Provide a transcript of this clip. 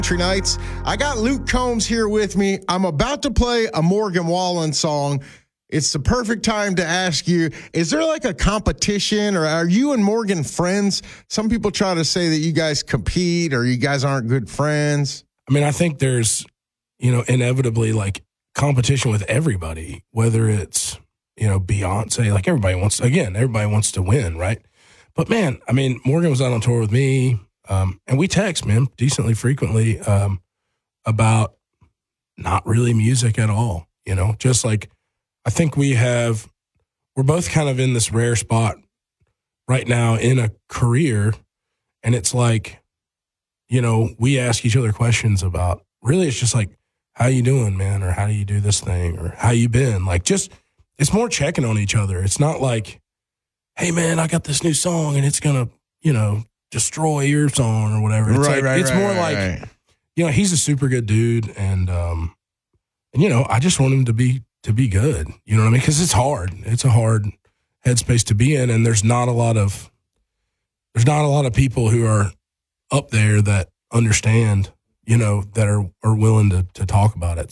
Nights. I got Luke Combs here with me. I'm about to play a Morgan Wallen song. It's the perfect time to ask you, is there like a competition, or are you and Morgan friends? Some people try to say that you guys compete or you guys aren't good friends. I mean, I think there's, inevitably like competition with everybody, whether it's, Beyonce, like everybody wants to win, right? But man, I mean, Morgan was out on tour with me. And we text, man, decently frequently about not really music at all, just like I think we're both kind of in this rare spot right now in a career. And it's like, we ask each other questions about, really, it's just like, how you doing, man? Or how do you do this thing? Or how you been? Like, just, it's more checking on each other. It's not like, hey, man, I got this new song and it's going to, destroy your song or whatever. It's more like, he's a super good dude. And I just want him to be good. You know what I mean? Cause it's hard. It's a hard headspace to be in. And there's not a lot of people who are up there that understand, that are willing to talk about it.